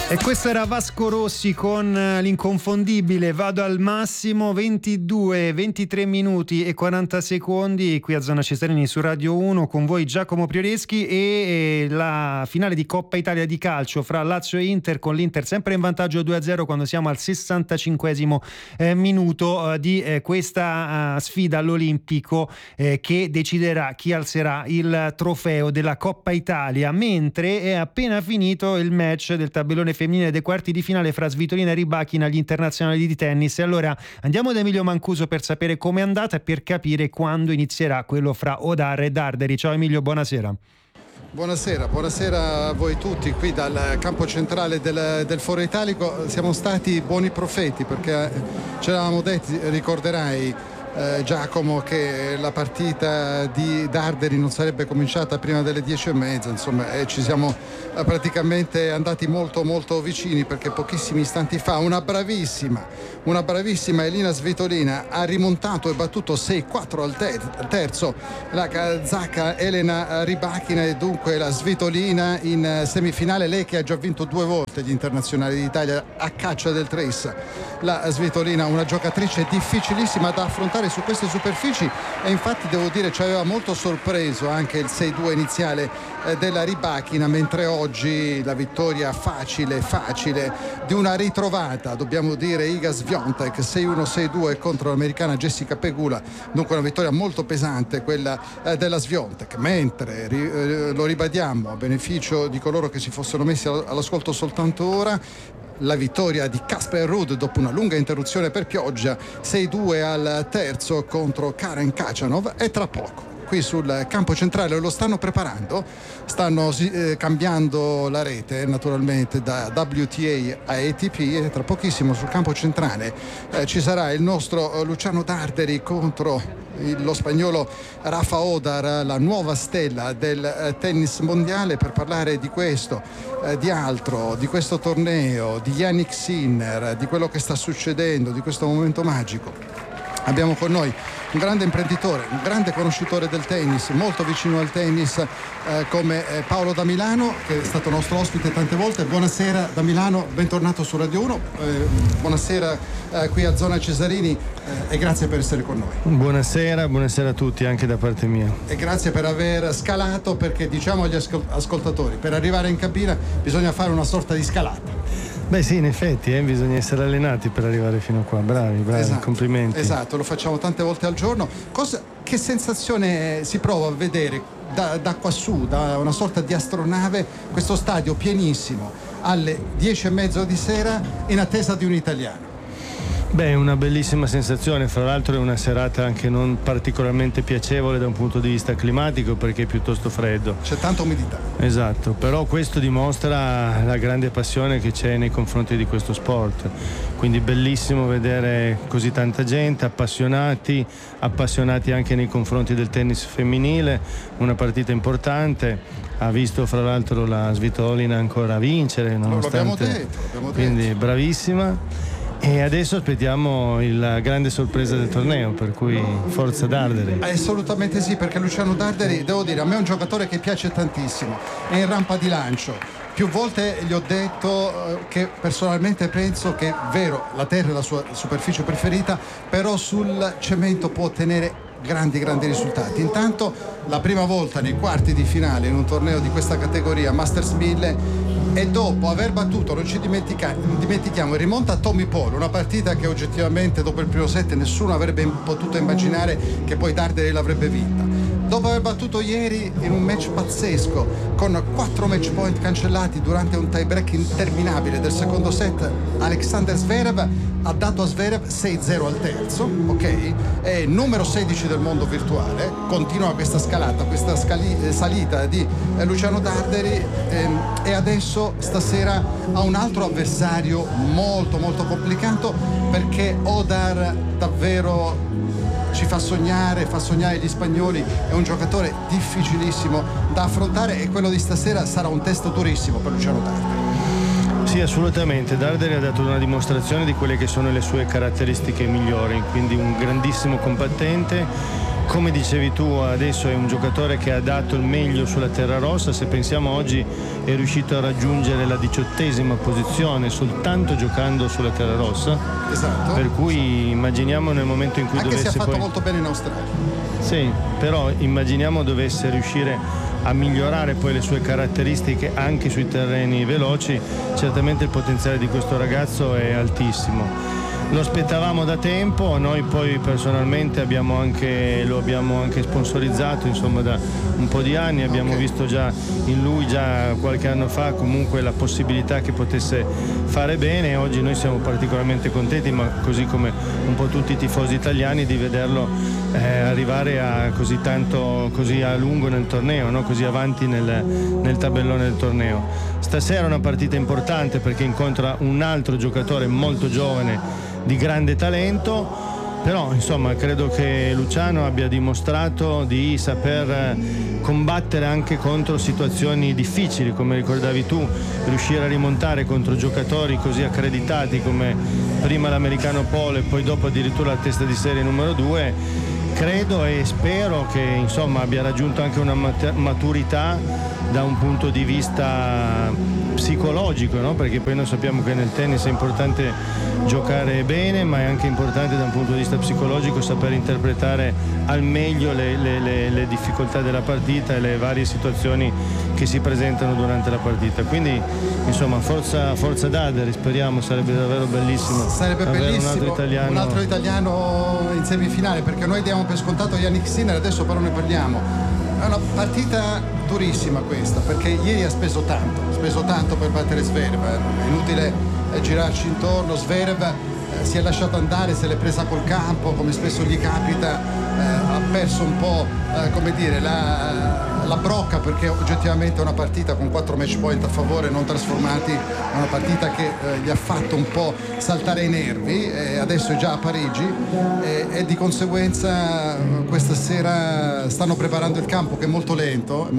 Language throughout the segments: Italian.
E questo era Vasco Rossi con l'inconfondibile Vado al massimo. 23 minuti e 40 secondi qui a Zona Cesarini su Radio 1, con voi Giacomo Prioreschi, e la finale di Coppa Italia di calcio fra Lazio e Inter, con l'Inter sempre in vantaggio 2-0 quando siamo al 65esimo minuto di questa sfida all'Olimpico che deciderà chi alzerà il trofeo della Coppa Italia, mentre è appena finito il match del tabellone femminile dei quarti di finale fra Svitolina e Rybakina agli internazionali di tennis. E allora andiamo da Emilio Mancuso per sapere com'è andata e per capire quando inizierà quello fra Odar e Darderi. Ciao Emilio, buonasera. Buonasera a voi tutti qui dal campo centrale del Foro Italico. Siamo stati buoni profeti perché ce l'avevamo detti, ricorderai Giacomo, che la partita di Darderi non sarebbe cominciata prima delle 10:30, insomma, e ci siamo praticamente andati molto molto vicini, perché pochissimi istanti fa una bravissima Elina Svitolina ha rimontato e battuto 6-4 al terzo la kazaka Elena Rybakina, e dunque la Svitolina in semifinale, lei che ha già vinto 2 volte gli internazionali d'Italia a caccia del trace. La Svitolina, una giocatrice difficilissima da affrontare su queste superfici, e infatti devo dire ci aveva molto sorpreso anche il 6-2 iniziale della Rybakina, mentre oggi la vittoria facile di una ritrovata, dobbiamo dire, Iga Swiatek, 6-1 6-2 contro l'americana Jessica Pegula, dunque una vittoria molto pesante quella della Swiatek. Mentre lo ribadiamo a beneficio di coloro che si fossero messi all'ascolto soltanto ora, la vittoria di Casper Ruud dopo una lunga interruzione per pioggia, 6-2 al terzo contro Karen Khachanov, e tra poco qui sul campo centrale lo stanno preparando, stanno cambiando la rete naturalmente da WTA a ATP, e tra pochissimo sul campo centrale ci sarà il nostro Luciano Darderi contro lo spagnolo Rafa Odar, la nuova stella del tennis mondiale, per parlare di questo, di altro, di questo torneo, di Jannik Sinner, di quello che sta succedendo, di questo momento magico. Abbiamo con noi un grande imprenditore, un grande conoscitore del tennis, molto vicino al tennis, come Paolo da Milano, che è stato nostro ospite tante volte. Buonasera da Milano, bentornato su Radio 1, buonasera qui a Zona Cesarini, e grazie per essere con noi. Buonasera a tutti anche da parte mia. E grazie per aver scalato, perché diciamo agli ascoltatori, per arrivare in cabina bisogna fare una sorta di scalata. Beh sì, in effetti bisogna essere allenati per arrivare fino a qua, bravi, esatto, complimenti. Esatto, lo facciamo tante volte al giorno. Che sensazione si prova a vedere da quassù, da una sorta di astronave, questo stadio pienissimo alle 10:30 di sera in attesa di un italiano? Beh, è una bellissima sensazione, fra l'altro è una serata anche non particolarmente piacevole da un punto di vista climatico, perché è piuttosto freddo. C'è tanta umidità. Esatto, però questo dimostra la grande passione che c'è nei confronti di questo sport, quindi bellissimo vedere così tanta gente, appassionati anche nei confronti del tennis femminile, una partita importante. Ha visto fra l'altro la Svitolina ancora vincere, nonostante. Lo abbiamo detto. Quindi bravissima. E adesso aspettiamo la grande sorpresa del torneo, per cui forza Darderi. Assolutamente sì, perché Luciano Darderi, devo dire, a me è un giocatore che piace tantissimo, è in rampa di lancio. Più volte gli ho detto che personalmente penso che, vero, la terra è la sua superficie preferita, però sul cemento può ottenere grandi risultati. Intanto la prima volta nei quarti di finale in un torneo di questa categoria, Masters 1000, e dopo aver battuto, non ci dimentichiamo, rimonta a Tommy Paul, una partita che oggettivamente dopo il primo set nessuno avrebbe potuto immaginare che poi Darderi l'avrebbe vinta. Dopo aver battuto ieri in un match pazzesco con 4 match point cancellati durante un tie break interminabile del secondo set, Alexander Zverev ha dato a Zverev 6-0 al terzo, ok? È numero 16 del mondo virtuale, continua questa scalata, questa salita di Luciano Darderi, e adesso stasera ha un altro avversario molto molto complicato, perché Odar davvero ci fa sognare gli spagnoli, è un giocatore difficilissimo da affrontare, e quello di stasera sarà un test durissimo per Luciano Darderi. Sì, assolutamente. Darderi ha dato una dimostrazione di quelle che sono le sue caratteristiche migliori, quindi un grandissimo combattente, come dicevi tu, adesso è un giocatore che ha dato il meglio sulla terra rossa. Se pensiamo oggi è riuscito a raggiungere la 18ª posizione soltanto giocando sulla terra rossa. Esatto. Per cui immaginiamo nel momento in cui anche dovesse se ha fatto poi... molto bene in Australia. Sì, però immaginiamo dovesse riuscire a migliorare poi le sue caratteristiche anche sui terreni veloci. Certamente il potenziale di questo ragazzo è altissimo. Lo aspettavamo da tempo, noi poi personalmente lo abbiamo anche sponsorizzato, insomma, da un po' di anni. Abbiamo visto già in lui, già qualche anno fa, comunque la possibilità che potesse fare bene. Oggi noi siamo particolarmente contenti, ma così come un po' tutti i tifosi italiani, di vederlo arrivare a così a lungo nel torneo, no? Così avanti nel tabellone del torneo. Stasera è una partita importante perché incontra un altro giocatore molto giovane di grande talento, però insomma credo che Luciano abbia dimostrato di saper combattere anche contro situazioni difficili, come ricordavi tu, riuscire a rimontare contro giocatori così accreditati come prima l'americano Polo e poi dopo addirittura la testa di serie numero 2. Credo e spero che insomma abbia raggiunto anche una maturità da un punto di vista psicologico, no? Perché poi noi sappiamo che nel tennis è importante giocare bene, ma è anche importante da un punto di vista psicologico saper interpretare al meglio le difficoltà della partita e le varie situazioni che si presentano durante la partita. Quindi insomma forza Daderi, speriamo, sarebbe davvero bellissimo. Sarebbe bellissimo un altro italiano in semifinale, perché noi diamo per scontato Jannik Sinner, adesso però ne parliamo. È una partita durissima questa, perché ieri ha speso tanto per battere Zverev, è inutile girarci intorno. Zverev si è lasciato andare, se l'è presa col campo, come spesso gli capita, ha perso un po' la brocca, perché oggettivamente è una partita con 4 match point a favore non trasformati, è una partita che gli ha fatto un po' saltare i nervi, adesso è già a Parigi e di conseguenza questa sera stanno preparando il campo, che è molto lento,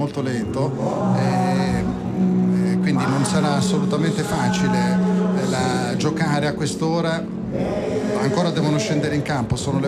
quindi non sarà assolutamente facile giocare a quest'ora. Ancora devono scendere in campo, sono le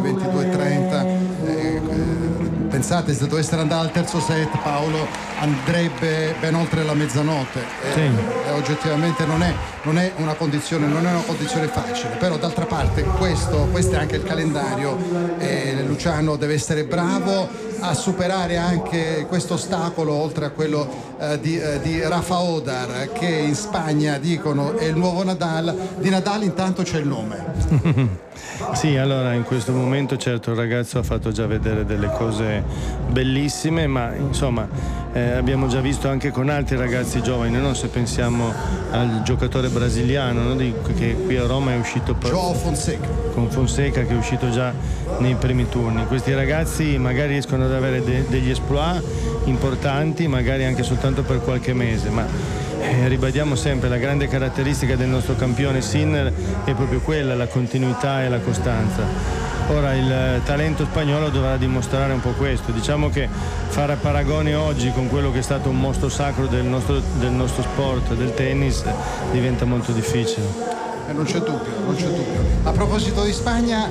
22:30. Pensate, se dovessero andare al terzo set, Paolo, andrebbe ben oltre la mezzanotte. Sì. Oggettivamente non è una condizione facile, però d'altra parte questo è anche il calendario. Luciano deve essere bravo a superare anche questo ostacolo, oltre a quello di Rafa Odar, che in Spagna dicono è il nuovo Nadal. Di Nadal intanto c'è il nome. Sì, allora in questo momento certo il ragazzo ha fatto già vedere delle cose bellissime, ma insomma abbiamo già visto anche con altri ragazzi giovani, no? Se pensiamo al giocatore brasiliano, no? Che qui a Roma è uscito João Fonseca, con Fonseca, che è uscito già nei primi turni. Questi ragazzi magari riescono ad avere degli exploit importanti, magari anche soltanto per qualche mese, ma ribadiamo sempre la grande caratteristica del nostro campione Sinner è proprio quella, la continuità e la costanza. Ora il talento spagnolo dovrà dimostrare un po' questo. Diciamo che fare paragoni oggi con quello che è stato un mostro sacro del nostro sport, del tennis, diventa molto difficile. Non c'è dubbio. A proposito di Spagna,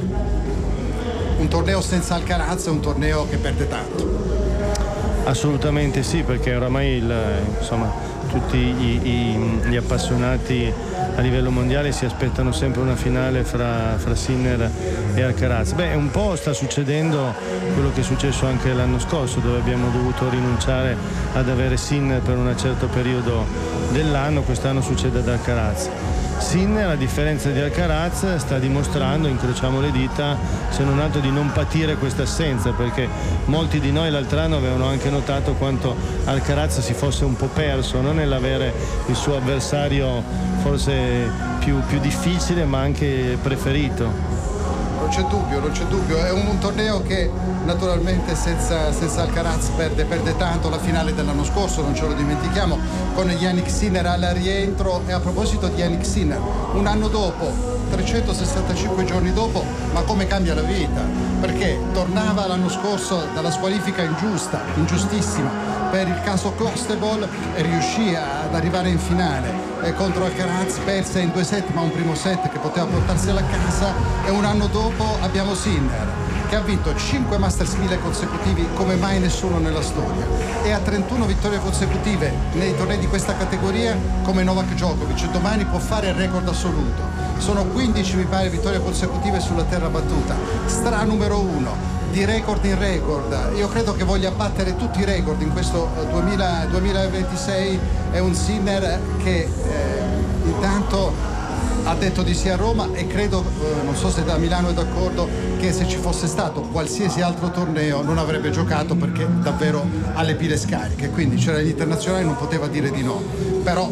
un torneo senza Alcaraz è un torneo che perde tanto. Assolutamente sì, perché oramai tutti gli appassionati a livello mondiale si aspettano sempre una finale fra Sinner e Alcaraz. Un po' sta succedendo quello che è successo anche l'anno scorso, dove abbiamo dovuto rinunciare ad avere Sinner per un certo periodo dell'anno. Quest'anno succede ad Alcaraz. Sinner, a differenza di Alcaraz, sta dimostrando, incrociamo le dita, se non altro di non patire questa assenza, perché molti di noi l'altro anno avevano anche notato quanto Alcaraz si fosse un po' perso, non nell'avere il suo avversario forse più difficile, ma anche preferito. Non c'è dubbio, è un torneo che naturalmente senza Alcaraz perde tanto. La finale dell'anno scorso, non ce lo dimentichiamo, con Jannik Sinner al rientro. E a proposito di Jannik Sinner, un anno dopo, 365 giorni dopo, ma come cambia la vita, perché tornava l'anno scorso dalla squalifica ingiustissima per il caso Clostebol e riuscì ad arrivare in finale contro Alcaraz, perse in 2 set, ma un primo set che poteva portarsela a casa. E un anno dopo abbiamo Sinner che ha vinto 5 Masters 1000 consecutivi come mai nessuno nella storia, e ha 31 vittorie consecutive nei tornei di questa categoria come Novak Djokovic. Domani può fare il record assoluto. Sono 15, mi pare, vittorie consecutive sulla terra battuta, stra numero 1, di record in record. Io credo che voglia battere tutti i record in questo 2026. È un Sinner che intanto ha detto di sì a Roma, e credo, non so se da Milano è d'accordo, che se ci fosse stato qualsiasi altro torneo non avrebbe giocato, perché davvero ha le pile scariche, quindi c'era gli internazionali, non poteva dire di no, però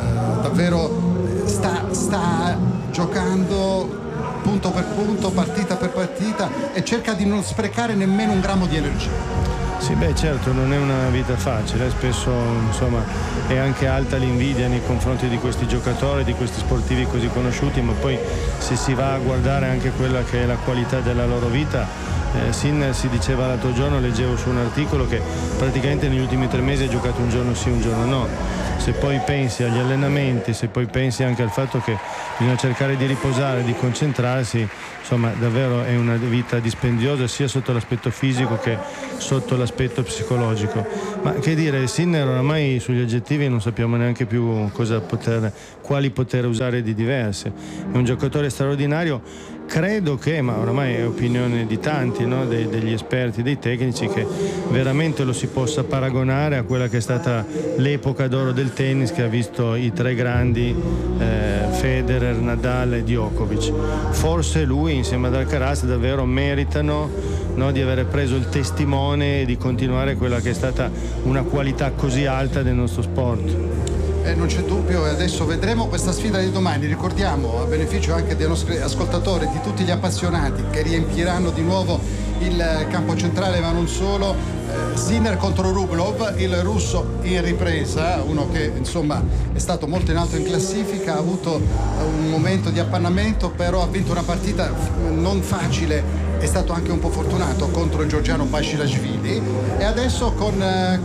davvero sta giocando punto per punto, partita per partita, e cerca di non sprecare nemmeno un grammo di energia. Sì, beh, certo, non è una vita facile, spesso insomma è anche alta l'invidia nei confronti di questi giocatori, di questi sportivi così conosciuti, ma poi se si va a guardare anche quella che è la qualità della loro vita, Sinner, si diceva l'altro giorno, leggevo su un articolo, che praticamente negli ultimi 3 mesi ha giocato un giorno sì, un giorno no. Se poi pensi agli allenamenti, se poi pensi anche al fatto che bisogna cercare di riposare, di concentrarsi, insomma davvero è una vita dispendiosa sia sotto l'aspetto fisico che sotto l'aspetto psicologico. Ma che dire, Sinner oramai sugli aggettivi non sappiamo neanche più quali poter usare di diverse. È un giocatore straordinario. Credo che, ma oramai è opinione di tanti, no? degli esperti, dei tecnici, che veramente lo si possa paragonare a quella che è stata l'epoca d'oro del tennis, che ha visto i 3 grandi, Federer, Nadal e Djokovic. Forse lui insieme ad Alcaraz davvero meritano, no, di avere preso il testimone e di continuare quella che è stata una qualità così alta del nostro sport. Non c'è dubbio, e adesso vedremo questa sfida di domani. Ricordiamo, a beneficio anche dei nostri ascoltatori, di tutti gli appassionati che riempiranno di nuovo il campo centrale, ma non solo, Sinner contro Rublev, il russo in ripresa, uno che insomma è stato molto in alto in classifica, ha avuto un momento di appannamento, però ha vinto una partita non facile, è stato anche un po' fortunato contro il georgiano Basilashvili. E adesso con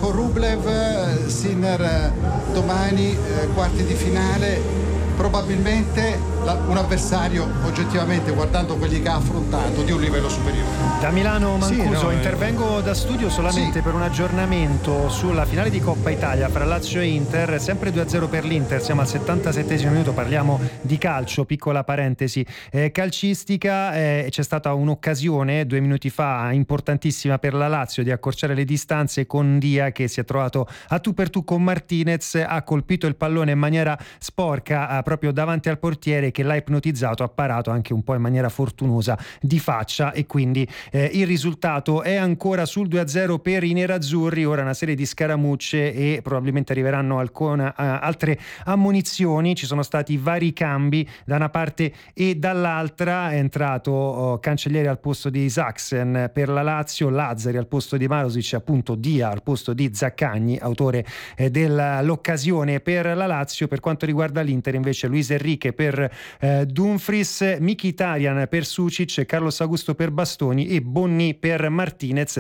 Rublev, Sinner domani, quarti di finale, probabilmente un avversario, oggettivamente guardando quelli che ha affrontato, di un livello superiore. Da Milano Mancuso, sì, no, intervengo da studio solamente per un aggiornamento sulla finale di Coppa Italia fra Lazio e Inter, sempre 2-0 per l'Inter, siamo al 77esimo minuto, parliamo di calcio, piccola parentesi calcistica, c'è stata un'occasione 2 minuti fa importantissima per la Lazio di accorciare le distanze con Dia, che si è trovato a tu per tu con Martinez, ha colpito il pallone in maniera sporca proprio davanti al portiere, che l'ha ipnotizzato, ha parato anche un po' in maniera fortunosa di faccia, e quindi il risultato è ancora sul 2-0 per i nerazzurri. Ora una serie di scaramucce e probabilmente arriveranno altre ammonizioni. Ci sono stati vari cambi da una parte e dall'altra, è entrato Cancellieri al posto di Saxen per la Lazio, Lazzari al posto di Marusic, appunto Dia al posto di Zaccagni, autore dell'occasione per la Lazio. Per quanto riguarda l'Inter invece Luis Enrique per Dumfries, Mkhitaryan per Sucic, Carlos Augusto per Bastoni e Bonni per Martinez.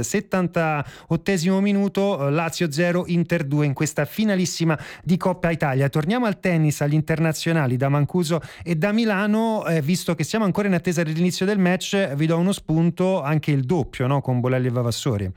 78esimo minuto, Lazio 0, Inter 2 in questa finalissima di Coppa Italia. Torniamo al tennis, agli internazionali da Mancuso e da Milano, visto che siamo ancora in attesa dell'inizio del match, vi do uno spunto, anche il doppio, no? Con Bolelli e Vavassori.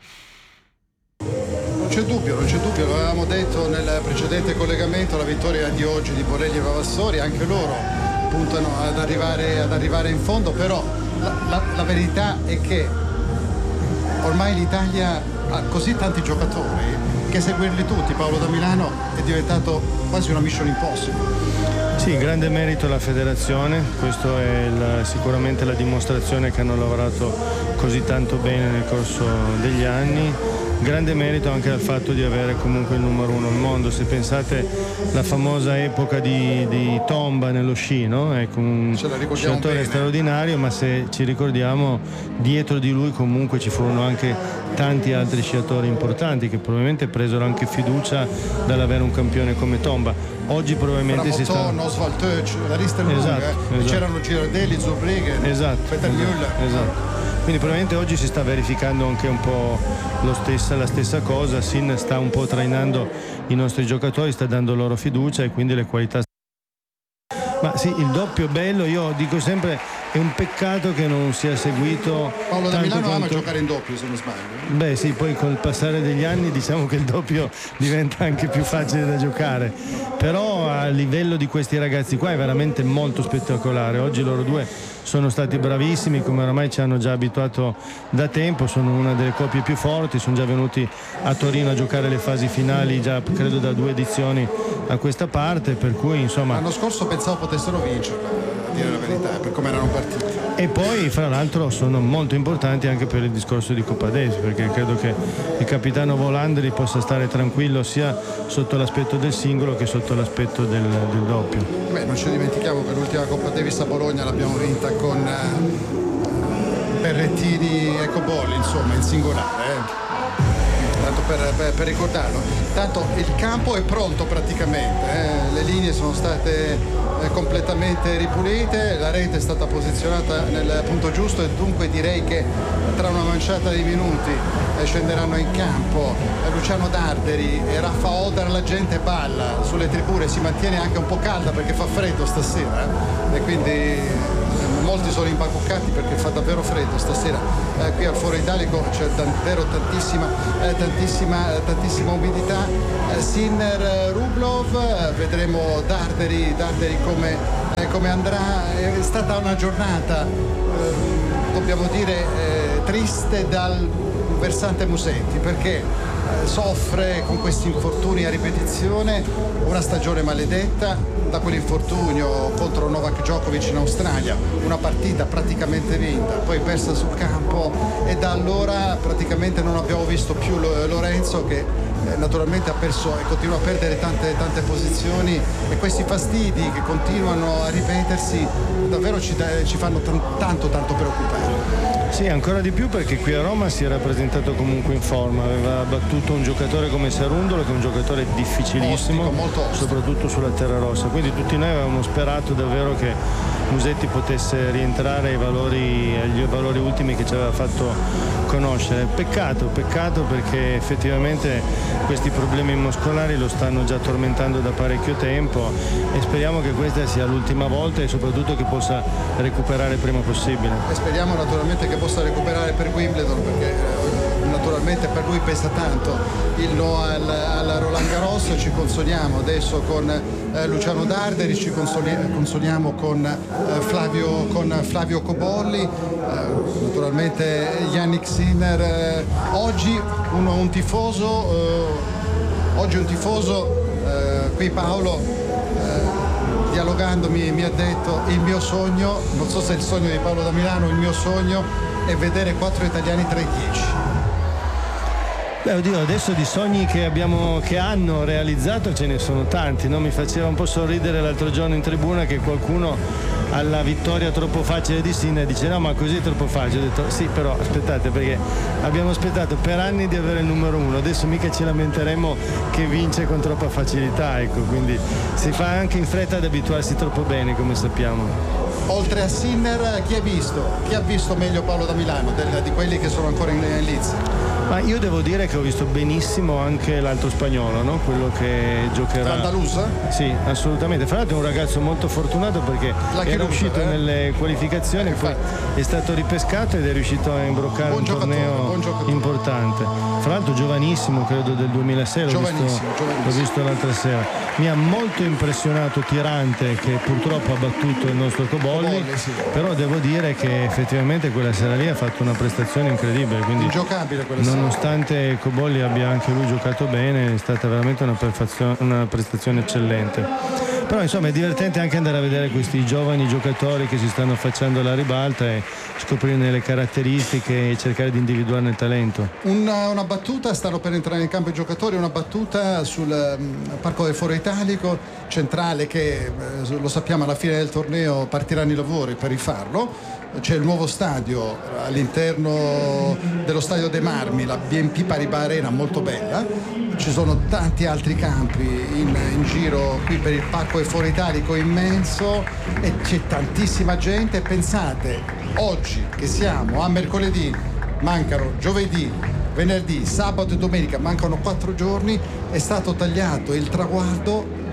Non c'è dubbio, lo avevamo detto nel precedente collegamento, la vittoria di oggi di Bolelli e Vavassori, anche loro puntano ad arrivare in fondo, però la verità è che ormai l'Italia ha così tanti giocatori che seguirli tutti, Paolo, da Milano, è diventato quasi una mission impossible. Sì, grande merito alla federazione, questo è sicuramente la dimostrazione che hanno lavorato così tanto bene nel corso degli anni. Grande merito anche al fatto di avere comunque il numero 1 al mondo. Se pensate alla famosa epoca di Tomba nello sci, no? Ecco, un sciatore straordinario, ma se ci ricordiamo, dietro di lui comunque ci furono anche tanti altri sciatori importanti che probabilmente presero anche fiducia dall'avere un campione come Tomba. Oggi probabilmente si sta... Oswald Tötsch, la lista è lunga, esatto. C'erano Girardelli, Zurbriggen, Peter Müller. Esatto. Quindi probabilmente oggi si sta verificando anche un po' la stessa cosa. Sin sta un po' trainando i nostri giocatori, sta dando loro fiducia e quindi le qualità. Ma sì, il doppio è bello, io dico sempre È un peccato che non sia seguito. Paolo da Milano ama quanto... giocare in doppio, se non sbaglio. Beh sì, poi col passare degli anni diciamo che il doppio diventa anche più facile da giocare, però a livello di questi ragazzi qua è veramente molto spettacolare. Oggi loro due sono stati bravissimi, come oramai ci hanno già abituato da tempo, sono una delle coppie più forti, sono già venuti a Torino a giocare le fasi finali già credo da 2 edizioni a questa parte, per cui insomma l'anno scorso pensavo potessero vincerla, a dire la verità, per come erano partiti. E poi fra l'altro sono molto importanti anche per il discorso di Coppa Davis, perché credo che il capitano Volandri possa stare tranquillo sia sotto l'aspetto del singolo che sotto l'aspetto del doppio. Beh, non ci dimentichiamo che l'ultima Coppa Davis a Bologna l'abbiamo vinta con Berrettini e Cobolli, insomma, in singolare. Tanto per ricordarlo. Tanto il campo è pronto praticamente, le linee sono state completamente ripulite, la rete è stata posizionata nel punto giusto e dunque direi che tra una manciata di minuti scenderanno in campo Luciano Darderi e Raffa Odar. La gente balla sulle tribune, si mantiene anche un po' calda perché fa freddo stasera e quindi molti sono imbacuccati perché fa davvero freddo stasera. Qui al Foro Italico c'è davvero tantissima umidità. Sinner, Rublov, vedremo Darderi come andrà. È stata una giornata dobbiamo dire triste dal versante Musetti, perché soffre con questi infortuni a ripetizione, una stagione maledetta, da quell'infortunio contro Novak Djokovic in Australia, una partita praticamente vinta, poi persa sul campo, e da allora praticamente non abbiamo visto più Lorenzo, che naturalmente ha perso e continua a perdere tante posizioni, e questi fastidi che continuano a ripetersi davvero ci fanno tanto preoccupare. Sì, ancora di più perché qui a Roma si era presentato comunque in forma, aveva battuto un giocatore come Cerundolo, che è un giocatore difficilissimo, molto ostico, soprattutto sulla terra rossa, quindi tutti noi avevamo sperato davvero che Musetti potesse rientrare agli valori ultimi che ci aveva fatto conoscere. Peccato perché effettivamente questi problemi muscolari lo stanno già tormentando da parecchio tempo, e speriamo che questa sia l'ultima volta e soprattutto che possa recuperare il prima possibile. E speriamo naturalmente che possa recuperare per Wimbledon, perché naturalmente per lui pesa tanto il no al Roland Garros. Ci consoliamo adesso con Luciano Darderi, ci consoliamo con Flavio Cobolli, naturalmente Yannick Sinner. Oggi un tifoso qui, Paolo, dialogando mi ha detto: il mio sogno, non so se è il sogno di Paolo da Milano, il mio sogno è vedere 4 italiani tra i 10. Beh, oddio, adesso di sogni che hanno realizzato ce ne sono tanti, no? Mi faceva un po' sorridere l'altro giorno in tribuna che qualcuno alla vittoria troppo facile di Sinner dice: no, ma così è troppo facile. Ho detto sì, però aspettate, perché abbiamo aspettato per anni di avere il numero 1, adesso mica ci lamenteremo che vince con troppa facilità, ecco, quindi si fa anche in fretta ad abituarsi troppo bene, come sappiamo. Oltre a Sinner, chi ha visto meglio Paolo da Milano di quelli che sono ancora in Lizza? Ma io devo dire che ho visto benissimo anche l'altro spagnolo, no? Quello che giocherà. L'Andalusa? Sì, assolutamente. Fra l'altro è un ragazzo molto fortunato perché era uscito nelle qualificazioni, poi è stato ripescato ed è riuscito a imbroccare un torneo importante. Fra l'altro giovanissimo, credo del 2006, l'ho visto l'altra sera. Mi ha molto impressionato Tirante, che purtroppo ha battuto il nostro Cobolli, sì. Però devo dire che effettivamente quella sera lì ha fatto una prestazione incredibile, quindi ingiocabile quella sera. Nonostante Cobolli abbia anche lui giocato bene, è stata veramente una prestazione eccellente. Però insomma è divertente anche andare a vedere questi giovani giocatori che si stanno affacciando alla ribalta e scoprirne le caratteristiche e cercare di individuarne il talento. Una battuta, stanno per entrare in campo i giocatori, una battuta sul Parco del Foro Italico centrale, che lo sappiamo alla fine del torneo partiranno i lavori per rifarlo. C'è il nuovo stadio all'interno dello stadio dei Marmi, la BNP Paribas Arena, molto bella. Ci sono tanti altri campi in giro qui per il Parco del Foro Italico, immenso, e c'è tantissima gente. Pensate, oggi che siamo a mercoledì, mancano giovedì, venerdì, sabato e domenica, mancano 4 giorni, è stato tagliato il traguardo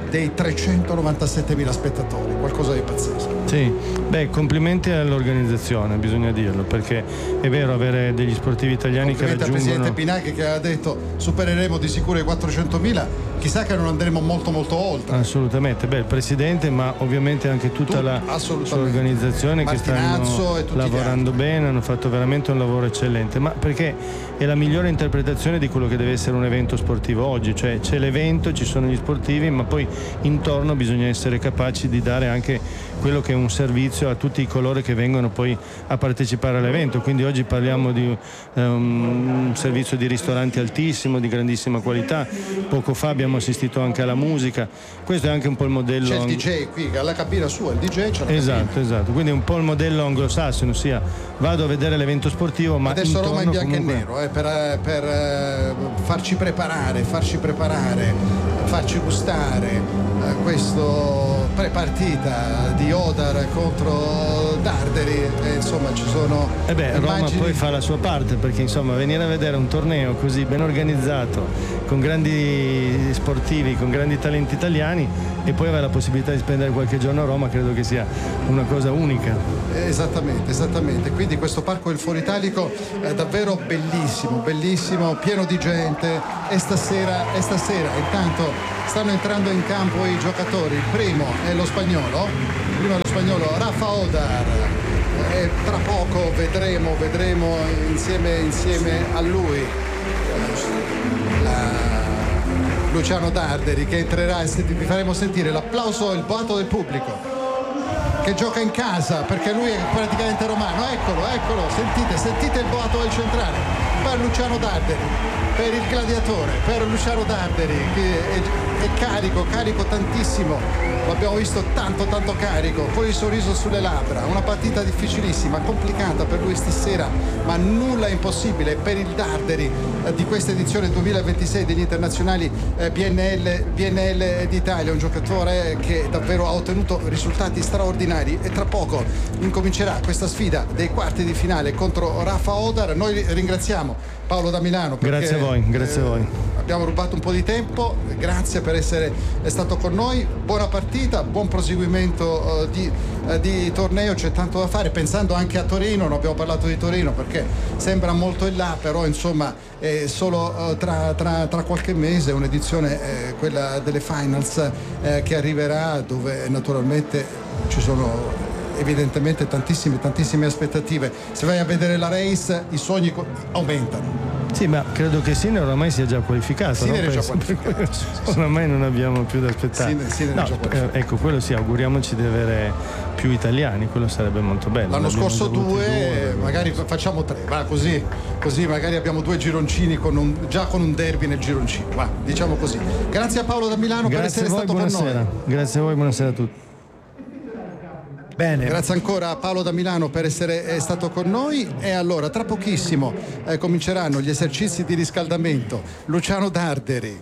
dei 397.000 spettatori, qualcosa di pazzesco. Sì, complimenti all'organizzazione, bisogna dirlo, perché è vero, avere degli sportivi italiani che raggiungono... al presidente Pinacchi, che ha detto supereremo di sicuro i 400.000, chissà che non andremo molto oltre. Assolutamente, il presidente, ma ovviamente anche tutta la sua organizzazione, che stanno lavorando bene, hanno fatto veramente un lavoro eccellente, ma perché è la migliore interpretazione di quello che deve essere un evento sportivo oggi, cioè c'è l'evento, ci sono gli sportivi, ma poi intorno bisogna essere capaci di dare anche quello che è un servizio a tutti coloro che vengono poi a partecipare all'evento. Quindi oggi parliamo di un servizio di ristoranti altissimo, di grandissima qualità. Poco fa abbiamo assistito anche alla musica. Questo è anche un po' il modello. C'è il DJ qui, alla cabina sua, il DJ c'è la Esatto. Quindi è un po' il modello anglosassone, ossia vado a vedere l'evento sportivo, ma adesso Roma in bianco comunque... e nero, per farci preparare, farci gustare questo prepartita di Odar contro Darderi, insomma ci sono Roma poi fa la sua parte, perché insomma venire a vedere un torneo così ben organizzato, con grandi sportivi, con grandi talenti italiani, e poi avere la possibilità di spendere qualche giorno a Roma, credo che sia una cosa unica. Esattamente, quindi questo Parco del Foro Italico è davvero bellissimo, pieno di gente, e stasera intanto stanno entrando in campo i giocatori. Il primo è lo spagnolo Rafa Odar, e tra poco vedremo insieme a lui Luciano Darderi, che entrerà, e vi faremo sentire l'applauso, il boato del pubblico che gioca in casa, perché lui è praticamente romano. Eccolo, sentite il boato del centrale per Luciano Darderi, per il gladiatore, per Luciano Darderi, che è carico tantissimo, l'abbiamo visto tanto carico, con il sorriso sulle labbra. Una partita difficilissima, complicata per lui stasera, ma nulla è impossibile per il Darderi di questa edizione 2026 degli internazionali BNL d'Italia, un giocatore che davvero ha ottenuto risultati straordinari, e tra poco incomincerà questa sfida dei quarti di finale contro Rafa Odar. Noi ringraziamo Paolo da Milano, perché grazie a voi. Abbiamo rubato un po' di tempo, grazie per essere stato con noi, buona partita, buon proseguimento di torneo, c'è tanto da fare, pensando anche a Torino. Non abbiamo parlato di Torino perché sembra molto in là, però insomma è solo tra qualche mese un'edizione, quella delle finals, che arriverà, dove naturalmente ci sono evidentemente tantissime aspettative. Se vai a vedere la race, i sogni aumentano. Sì, ma credo che Sinner oramai sia già qualificato. Sinner è già qualificato. Oramai non abbiamo più da aspettare. Ecco, quello sì, auguriamoci di avere più italiani, quello sarebbe molto bello. L'anno scorso due, magari facciamo 3, va, così magari abbiamo 2 gironcini già con un derby nel gironcino, va, diciamo così. Grazie a Paolo da Milano per essere stato con noi. Grazie a voi, buonasera a tutti. Bene. Grazie ancora a Paolo da Milano per essere stato con noi. E allora tra pochissimo cominceranno gli esercizi di riscaldamento. Luciano Darderi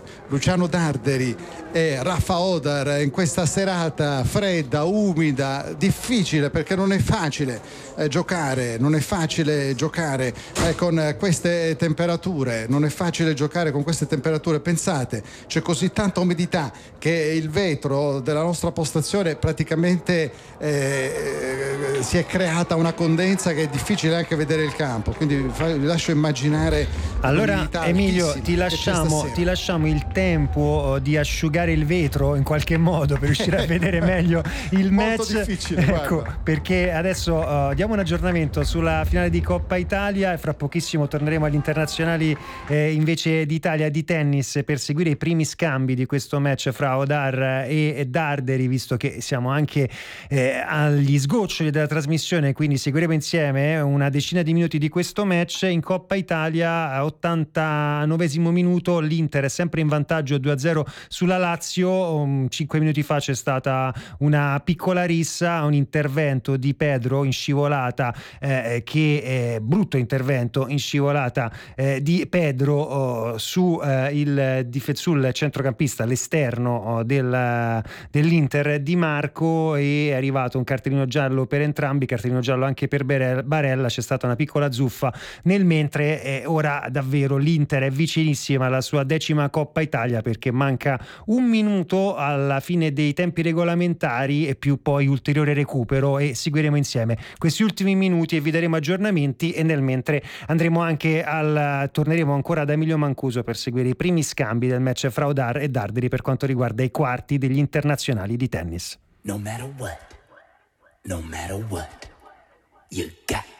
e Rafa Odar in questa serata fredda, umida, difficile, perché non è facile giocare con queste temperature, pensate, c'è così tanta umidità che il vetro della nostra postazione praticamente si è creata una condensa che è difficile anche vedere il campo, quindi vi lascio immaginare. Allora Emilio, ti lasciamo il tempo di asciugare il vetro in qualche modo per riuscire a vedere meglio il match. Molto difficile, ecco, perché adesso diamo un aggiornamento sulla finale di Coppa Italia e fra pochissimo torneremo agli internazionali invece d'Italia di tennis, per seguire i primi scambi di questo match fra Odar e Darderi, visto che siamo anche agli sgoccioli della trasmissione, quindi seguiremo insieme una decina di minuti di questo match. In Coppa Italia, 89esimo minuto, l'Inter è sempre in vantaggio 2-0 sulla Lazio. 5 minuti fa c'è stata una piccola rissa, un intervento di Pedro in scivolata, brutto intervento in scivolata di Pedro sul centrocampista, l'esterno dell'Inter Di Marco, e è arrivato un cartellino giallo per entrambi, cartellino giallo anche per Barella. C'è stata una piccola zuffa nel mentre, ora davvero l'Inter è vicinissima alla sua 10ª Coppa Italia, perché manca un minuto alla fine dei tempi regolamentari e più poi ulteriore recupero, e seguiremo insieme questi ultimi minuti e vi daremo aggiornamenti, e nel mentre torneremo ancora da Emilio Mancuso per seguire i primi scambi del match fra Odar e Darderi per quanto riguarda i quarti degli internazionali di tennis. No matter what, you got